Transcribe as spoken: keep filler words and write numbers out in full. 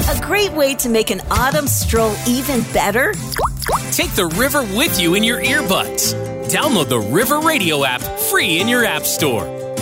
A great way to make an autumn stroll even better? Take the river with you in your earbuds. Download the River Radio app free in your app store.